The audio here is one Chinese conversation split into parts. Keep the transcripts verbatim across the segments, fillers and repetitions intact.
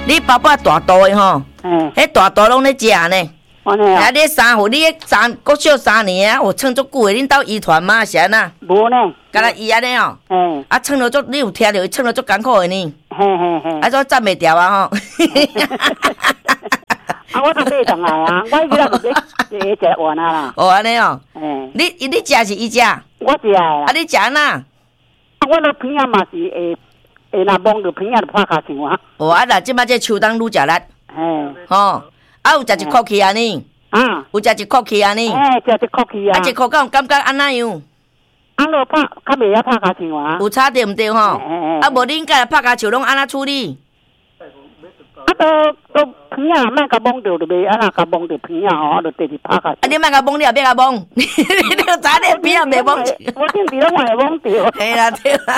你爸爸大肚的吼，嗯，迄大肚拢咧食呢。 安尼啊？ 啊，你三户，你迄三国小三年啊，有撑足久的，恁兜遗传吗？是安那？ 无呢， 敢若伊安尼哦。嗯。啊，撑了足，你有听着伊撑了足艰苦的呢。嘿嘿嘿。啊，怎站袂掉啊？吼。 啊，我都爬上来啊！我迄个就食食完啊啦。 哦，安尼哦。嗯。你你食是伊食？ 我食啦。 啊，你食安那？啊， 我落片仔嘛是会会若摸着片仔就拍骹上啊。 哦，啊啦，即摆这秋冬愈食力。嘿。吼。啊，有食一箍去啊呢？啊，有食一箍去啊呢？ 哎，食一箍去啊！ 啊，一箍敢有感觉安那样？ 啊，落拍较袂晓拍骹球啊？ 有差对毋对吼？啊，无恁家拍骹球拢安那处理？ 啊，都都片啊，莫甲摸着就袂安那甲摸着片啊吼，啊，就直直拍骹。啊， 你莫甲摸，你也别甲摸，你就早点片啊，袂摸。 我顶时拢会摸着。 嘿啦，对啦。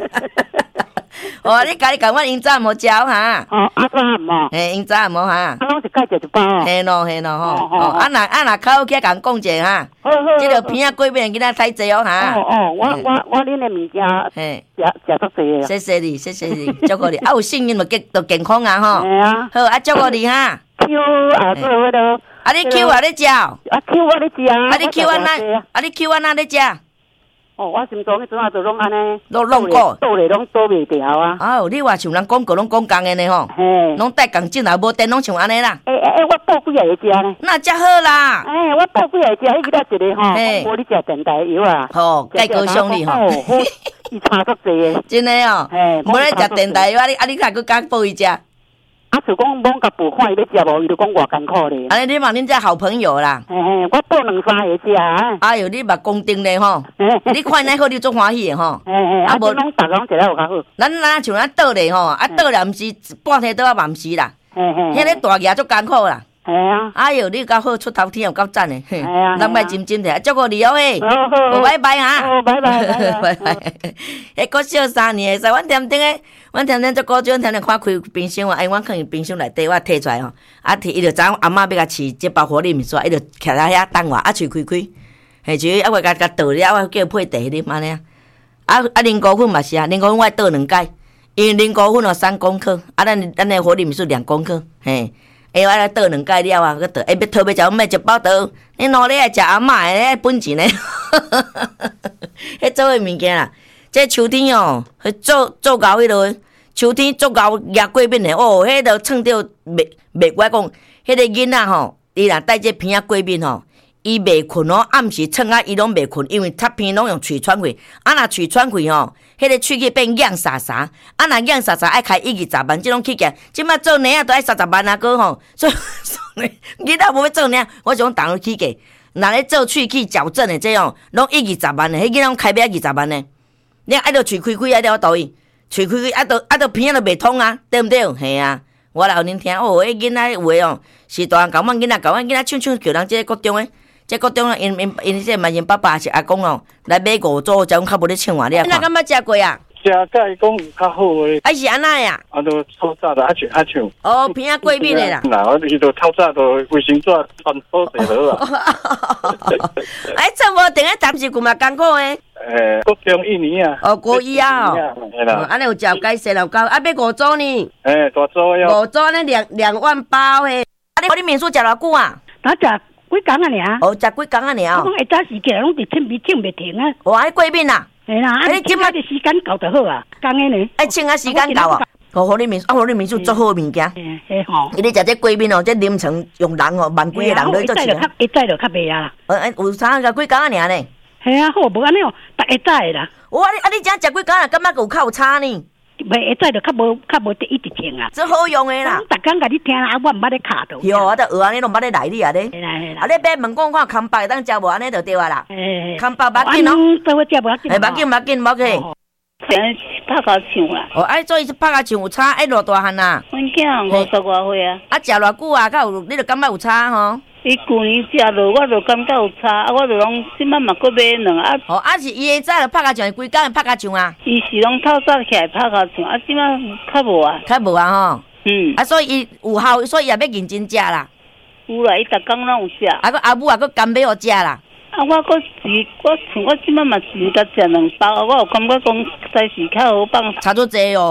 哦，你家己讲我因早无教哈？ 哦，啊早无？ 嘿，因早无哈？啊， 拢是介食一包哦。 嘿咯嘿咯吼，哦，啊若啊若口起甲讲者哈。好好。即个片仔过面囡仔太济哦哈。 哦哦，我我我恁的物件，嘿，食食足济啊。 谢谢你，谢谢你，祝福你。啊，有幸运就健就健康啊吼。 系啊。 好，啊祝福你哈。 Q 啊，做迄个。 啊，你 Q 啊，你食？啊 Q 我咧食啊。 啊，你 Q 啊那？啊，你 Q 啊那咧食？ 哦，我心脏迄阵啊，就拢安尼， 拢拢过， 倒咧拢倒袂掉啊。 哦，你话像人广告拢讲共的呢吼，嘿，拢带共进来无电拢像安尼啦。 诶诶，我倒几下会食呢？ 那遮好啦。 诶，我倒几下食，迄个一个吼，无你食电台药啊。 吼，介高兄弟吼， 伊差足济诶。 真诶哦，嘿，无咧食电台药，啊你啊你才去甲报伊食。 啊，就讲罔甲报看伊咧食无，伊就讲偌艰苦咧。 安尼你嘛恁遮好朋友啦。 嘿嘿，我倒两三下食啊。 哎哟，你嘛公定咧吼，你看哪好你足欢喜诶吼。 嘿嘿，啊无拢逐个拢食了有较好。 咱咱像咱倒咧吼，啊倒咧毋是半天倒啊嘛毋是啦。嘿嘿，迄个大牙足艰苦啦。系啊！哎哟，你够好出头天又够赞诶！系啊！咱莫真真的，祝福你哦嘿！好好，拜拜哈！ 好，拜拜拜拜拜！ 迄国小三年诶，阮天顶诶，阮天顶做古种，天天看开冰箱啊！哎，阮放冰箱内底，我摕出来吼，啊摕伊就知影阿嬷要甲饲即包火力面煞，伊就徛在遐等我，啊喙开开，嘿，就啊我甲甲倒了，我叫配茶啉安尼啊！啊啊，零股份嘛是啊，零股份我倒两届，因为零股份哦三公克，啊咱咱诶火力面是两公克，嘿。哎，我来倒两盖了啊，佮倒，哎，要特别食，我买一包倒。你努力来食阿嬷诶本钱咧，迄做诶物件啦。这秋天哦，去做做熬迄落，秋天做熬野过敏诶，哦，迄落创着袂袂我讲，迄个囡仔吼，伊若带这片仔过敏吼，伊袂困哦，暗时创啊，伊拢袂困，因为擦片拢用喙喘气，啊若喙喘气吼。迄个喙齿变痒沙沙，啊若痒沙沙爱开一二十万，即种起价，即摆做奶啊都爱三十万啊个吼，所以囡仔无要做奶，我就讲当去起价。若咧做喙齿矫正的这种，拢一二十万的，迄囡仔开要二十万的，你爱到喙开开爱到倒去，喙开开爱到爱到鼻仔都袂通啊，对毋对？嘿啊，我来互恁听哦，迄囡仔话哦，是大人教阮囡仔教阮囡仔唱唱叫人即个国中诶。这国中因因因这嘛因爸爸是阿公哦，来买五组，将较无咧唱话，你啊看。你敢捌食过啊？ 食甲伊讲较好诶。 啊是安那呀？ 啊都透早的，啊像啊像。 哦，片仔过敏诶啦。 嗱，我伊都透早都卫生纸穿好势了啊。 哎，这无定个暂时句嘛艰苦诶。 诶，国中一年啊。 哦，国一啊。 系啦。 安尼有食改善了，够啊买五组呢。 诶，大组要。 五组呢两两万八诶。啊，你你民宿食偌久啊？ 我食。几工啊？尔哦，食几工啊？尔我讲下早时起来拢伫擤鼻擤袂停啊！ 哦，爱过敏啊！ 系啦，啊，你即摆的时间到就好啊，工诶呢？ 爱清啊，时间到啊！哦，互你民啊，互你民宿做好物件。 嘿嘿吼！ 伊咧食这过敏哦，这临床用人哦，万几个人咧做事啊！ 一早就较袂啊！ 呃，有啥个几工啊？尔呢？ 系啊，好无安尼哦，逐下早的啦。 我啊，你啊，你这食几工啊？感觉有较有差呢？ 袂下早就较无较无得一直听啊！ 这好用诶啦！ 逐工甲你听啊，我毋捌咧卡到。 哟，我得学安尼，拢捌咧来你啊咧。 系啦系啦。 啊，你别问讲看康巴当食无安尼就对啊啦。 诶。 康巴别紧哦。 做伙食无要紧。 诶，别紧别紧，无去。 现在拍甲唱啦。 哦，爱做伊拍甲唱有差，爱偌大汉啊？ 阮囝五十外岁啊。 啊，食偌久啊？敢有？你就感觉有差吼？ 伊旧年食落，我就感觉有差，啊，我就讲即摆嘛搁买两啊。 哦，啊是伊个早就拍甲唱，规工会拍甲唱啊？ 伊是拢透早起来拍甲唱，啊，即摆较无啊。 较无啊吼。 嗯。 啊，所以伊有效，所以也要认真食啦。 有啦，伊逐工拢有食。 啊，个阿母啊，个甘买互食啦。 啊，我搁是，我像我即摆嘛是甲食两包，我有感觉讲在是较好放。 差足济哦。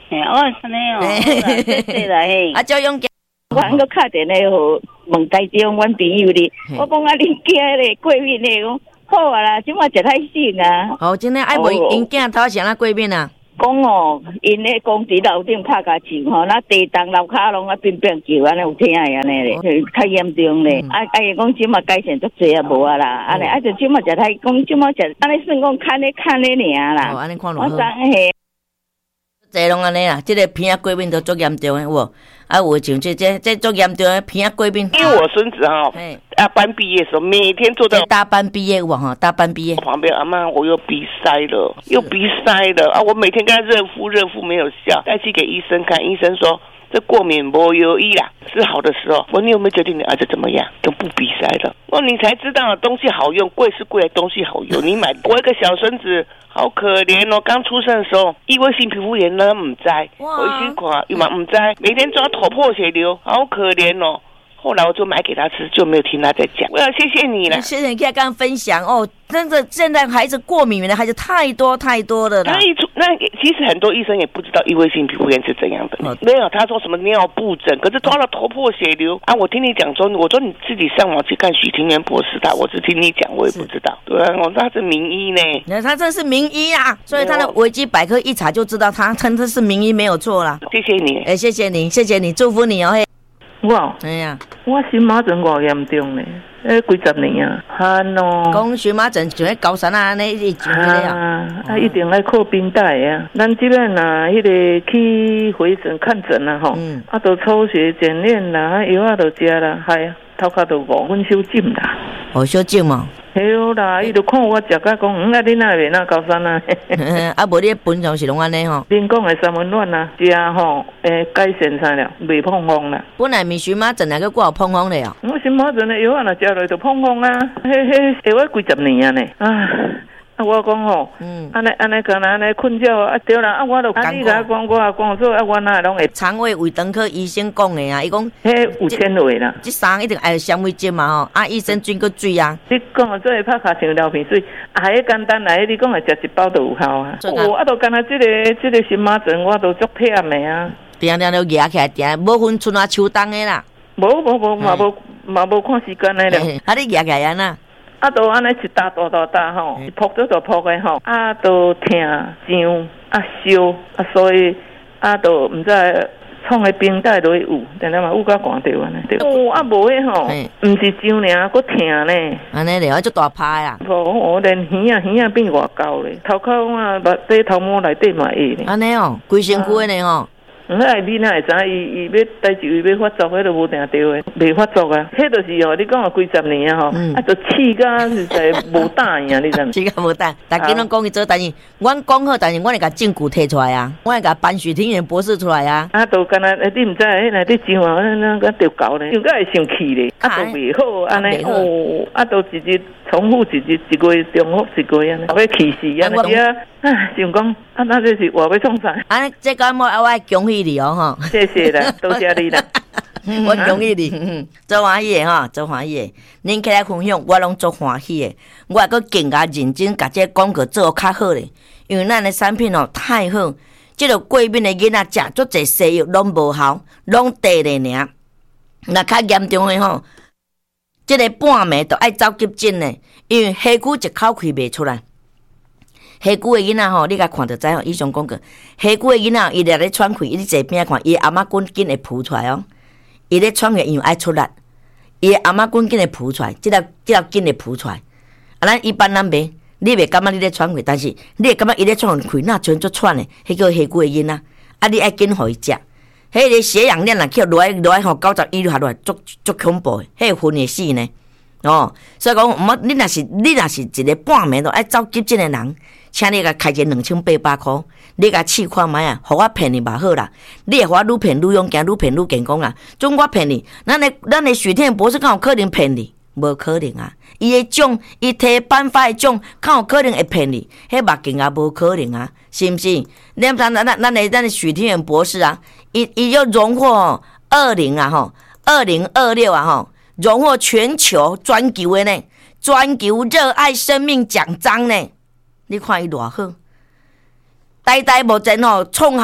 嘿，我安尼哦，谢谢啦嘿。 啊，赵勇健， 我还个打电话互问台中阮朋友哩，我讲啊，恁囝咧过敏咧，讲好啊啦，即马食太省啊。 哦，真诶爱问因囝头先啊过敏啊。 讲哦，因咧公司楼顶拍甲树吼，那地动楼骹拢啊变变叫，安尼有听诶安尼咧，较严重咧。啊啊，伊讲即马改善足济啊无啊啦，安尼啊就即马食太，讲即马食，安尼算讲看咧看咧尔啦。 哦，安尼看落我好。 知嘿。 这拢安尼啦，即、这个鼻仔过敏都足严重诶，有无？啊，有像这这这足严重诶鼻仔过敏。 因为我孙子哈，啊班毕业的时候，每天坐在大班毕业有无吼？大班毕业旁边，阿妈我又鼻塞了，又鼻塞了啊！我每天跟他热敷热敷没有效，带去给医生看，医生说这过敏没有医啦，是好的时候。我说你有没有觉得你儿子怎么样？都不鼻塞了。我说你才知道东西好用，贵是贵，东西好用。你买我一个小孙子。好可怜哦！刚出生的时候，异位性皮肤炎呢，唔知，我一心看又嘛唔知，每天都要头破血流，好可怜哦。后来我就买给他吃，就没有听他在讲。我要谢谢你了， 谢谢你跟刚刚分享哦。真的，现在孩子过敏源的孩子太多太多了啦。 那一出那其实很多医生也不知道异位性皮肤炎是怎样的，哦、没有他说什么尿布疹，可是抓了头破血流啊！我听你讲说，我说你自己上网去看许庭元博士的，我是听你讲，我也不知道。对啊，我他是名医呢， 那他真是名医啊，所以他的维基百科一查就知道他真的是名医，没有错啦。 谢谢你， 哎、欸，谢谢你，谢谢你，祝福你哦。嘿， 我， 哎呀， 我荨麻疹偌严重呢，诶，几十年啊，憨哦。 讲荨麻疹就喺高山啊，安尼一前个啊，啊，一定要靠冰袋啊。咱这边呐，迄个去回诊看诊啊，吼，嗯，啊，都抽血检验啦，啊，药啊都食啦，系啊，头壳都无，阮手诊啦。 哦，小症嘛。 系啦，伊就看我食甲讲，嗯啊，你哪会那高山啊？ 啊，无你平常是拢安尼吼。 恁讲的三温暖啊，食吼，诶，改善啥了，袂碰风啦。 本来咪荨麻疹那个挂有碰风的哦。 我荨麻疹的药啊，若食落就碰风啊，迄迄下我几十年啊呢，啊。啊，我讲吼，嗯，安尼安尼可能安尼困觉啊，对啦，啊，我都啊，你甲讲我啊讲说啊，我哪拢会肠胃胃肠科医生讲的啊，伊讲， 迄有纤维啦， 这三一定爱纤维质嘛吼，啊，益生菌个水啊。 你讲啊，做会拍卡像疗皮水，啊，迄简单来，你讲啊，食一包就有效啊。哦，啊，都干那这个这个荨麻疹，我都足忝的啊。 定定都压起来，定无分春啊秋冬的啦。 无无无嘛无嘛无看时间的了。 啊，你压起来安那？ 啊，都安尼一搭大大搭吼，扑咗就扑的吼，啊，都疼痒啊烧啊，所以啊，都唔知创的冰袋都会有，但系嘛有甲寒着安尼。哦，啊无诶吼，唔是痒尔，佫疼呢。 安尼咧，我足大拍啦。 无，我连耳啊耳啊变外高咧，头壳啊，目底头毛内底嘛会咧。 安尼哦，规身躯诶吼。 嗯，哎，你哪会知？伊伊要代志伊要发作，迄都无定着诶，未发作啊。迄就是哦，你讲啊，几十年啊吼，嗯、啊，就气甲实在无打呀，你知唔？ 气甲无打，大家拢讲伊做，但是阮讲好，但是阮会甲证据摕出来啊，我会甲班许庭元博士出来啊。 啊，都干那，你唔知迄内底上啊，那个着搞咧，应该会生气咧，啊，都未好，安尼哦，啊，都一日重复一日一个月，重复一个月安尼，要气死啊！那啊，唉，想讲啊，那这是我要创啥？ 啊，这个我我爱恭喜你哦，吼！ 谢谢啦，多谢你啦。 我恭喜你，做欢喜的哈，做欢喜的。恁起来分享，我拢做欢喜的。我还佫更加认真，甲这广告做较好咧。因为咱的产品哦太好，即个过敏的囡仔食足侪西药拢无效，拢地咧尔。若较严重的吼，即个半暝都爱走急诊咧，因为虾骨一口气袂出来。虾骨的囡仔吼，你甲看着知吼，以上讲过，虾骨的囡仔伊咧咧喘气，你坐边看，伊阿妈滚紧会浮出来哦。伊咧喘气，因为爱出力，伊阿妈滚紧会浮出来，即条即条筋会浮出来。啊，咱一般人袂，你袂感觉你咧喘气，但是你会感觉伊咧喘气，那全足喘的，迄叫虾骨的囡仔。啊，你爱紧互伊食，迄个血氧量若去落来落来吼，九十一下落来，足足恐怖的，迄个昏会死呢。哦，所以讲，毋好你若是你若是一个半暝都爱走急诊的人，请你甲开一两千八百箍，你甲试看卖啊，互我骗你嘛好啦。你会互我愈骗愈勇敢，愈骗愈健康啊！总我骗你，咱的咱的许天博士敢有可能骗你？无可能啊！伊的种，伊摕颁发的种，敢有可能会骗你？迄目镜啊，无可能啊，是毋是？咱咱咱咱的咱的许天元博士啊，伊伊要荣获二零啊吼，二零二六啊吼。荣获全球全球的呢，全球热爱生命奖章呢。你看伊偌好，呆呆无前吼，创校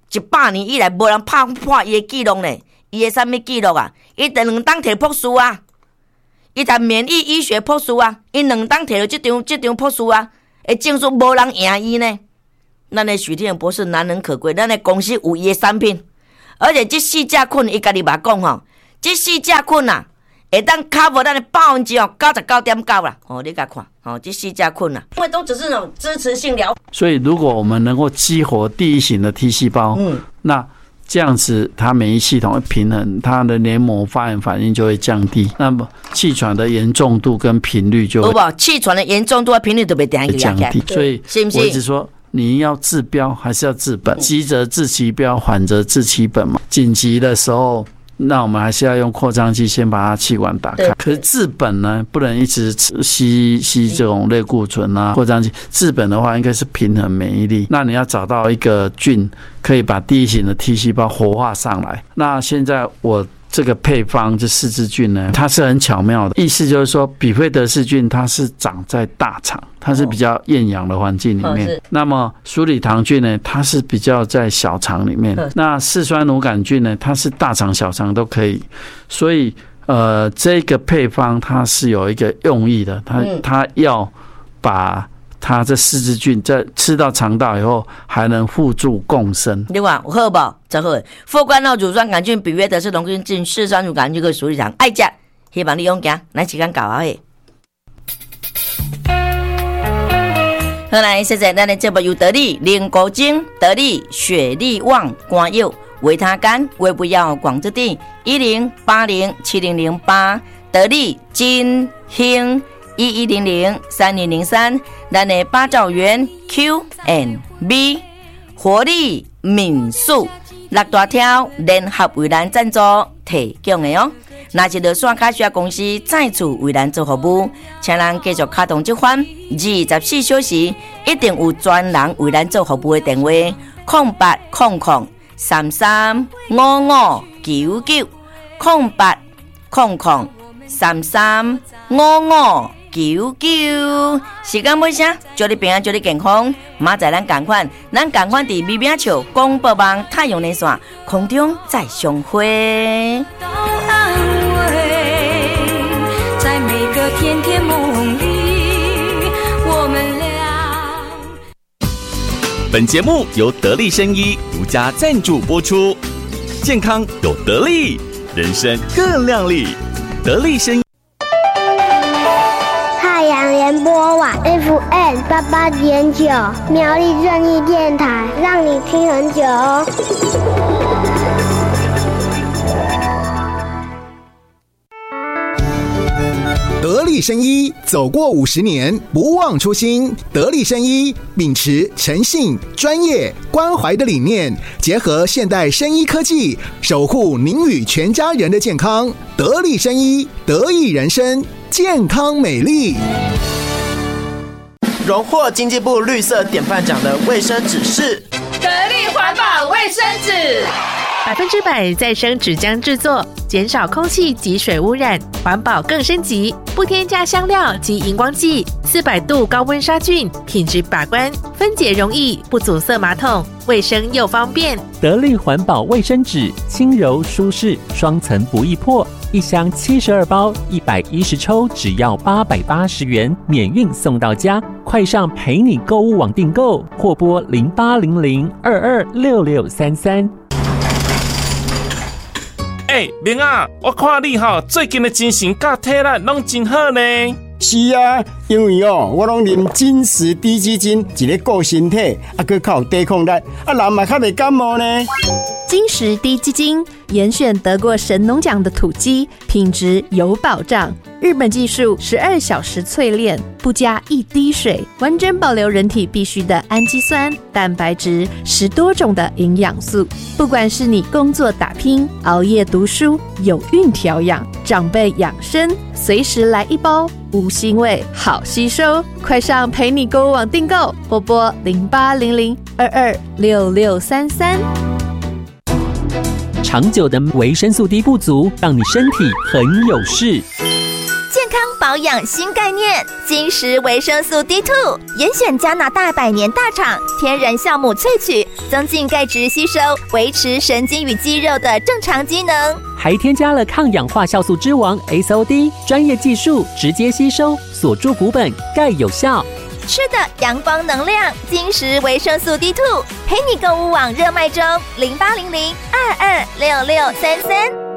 一百年以来无人拍破伊的记录呢。伊的啥物记录啊？伊第两当摕博士啊，伊读免疫医学博士啊，伊两当摕到即张即张博士啊，诶，证书无人赢伊呢。咱的许天博士难能可贵，咱的公司有伊的产品，而且这四只菌伊家己嘛讲吼，这四只菌啊，会当 cover 咱的百分之哦九十九点九啦。哦，你甲看，哦，这四只菌啊，因为都只是那种支持性疗。 所以，如果我们能够激活第一型的 T 细胞，嗯，那这样子，它免疫系统会平衡，它的黏膜发炎反应就会降低，那么气喘的严重度跟频率就会， 不不，气喘的严重度和频率都被降低。 所以，我一直说。你要治标还是要治本？急则治其标，缓则治其本嘛。紧急的时候，那我们还是要用扩张剂先把它气管打开。可是治本呢，不能一直吸吸这种类固醇啊、扩张剂。治本的话，应该是平衡免疫力。那你要找到一个菌，可以把第一型的 T 细胞活化上来。那现在我。这个配方这四支菌呢，它是很巧妙的，意思就是说，比菲德氏菌它是长在大肠，它是比较厌氧的环境里面。哦、那么鼠李糖菌呢，它是比较在小肠里面。那四酸乳杆菌呢，它是大肠、小肠都可以。所以，呃，这个配方它是有一个用意的，它它要把。它这四支菌在吃到肠道以后，还能互助共生。 你看有好不？真好。副冠状乳酸杆菌、比约德氏龙菌菌、四酸乳杆菌跟鼠李糖，爱食，希望你用行。咱时间到啊嘿。好来，现在咱的节目由得力灵骨精、得力血力旺、肝药、维他肝、胃不药、广之定一零八零七零零八，得力金兴。一一零零三零零三，咱的八兆元 Q and B 活力民宿六大条联合为咱赞助提供的哦。若是落线卡需要公司再次为咱做服务，请咱继续卡动这款二十四小时一定有专人为咱做服务的电话：空八空空三三五五九九空八空空三三五五。九九，时间尾声，祝你平安，祝你健康。明仔咱同款，咱同款伫美名笑广播网太阳连线空中再相会。在每个甜甜梦里，我们俩。 本节目由得力生医独家赞助播出，健康有得力，人生更亮丽。得力生医。 太阳联播网 F M 八八点九，苗栗正义电台，让你听很久哦。 得力生医走过五十年，不忘初心。得力生医秉持诚信、专业、关怀的理念，结合现代生医科技，守护您与全家人的健康。得力生医，得益人生，健康美丽。 荣获经济部绿色典范奖的卫生纸是得力环保卫生纸， 百分之百再生纸浆制作，减少空气及水污染，环保更升级，不添加香料及荧光剂，四百度高温杀菌，品质把关，分解容易，不阻塞马桶，卫生又方便。 得力环保卫生纸，轻柔舒适，双层不易破。一箱七十二包，一百一十抽，只要八百八十元，免运送到家。快上陪你购物网订购，或拨零八零零二二六六三三。 哎、欸，明啊，我看你吼最近的精神甲体力拢真好呢。 是啊，因为哦，我拢啉金石低基金，一个顾身体，啊，佮较有抵抗力，啊，人嘛较袂感冒呢。 金石低基金严选得过神农奖的土鸡，品质有保障。日本技术十二小时淬炼，不加一滴水，完整保留人体必需的氨基酸、蛋白质，十多种的营养素。不管是你工作打拼、熬夜读书、有孕调养、长辈养生，随时来一包，无腥味，好吸收。快上陪你购物网订购，或拨零八零零二二六六三三。 长久的维生素 D 不足，让你身体很有事。 健康保保养新概念，金石维生素 D 二 严选加拿大百年大厂天然酵母萃取，增进钙质吸收，维持神经与肌肉的正常机能， 还添加了抗氧化酵素之王 S O D， 专业技术直接吸收，锁住骨本，钙有效。 吃的阳光能量，金石维生素 D 二 陪你购物网热卖中，零八零零二二六六三三。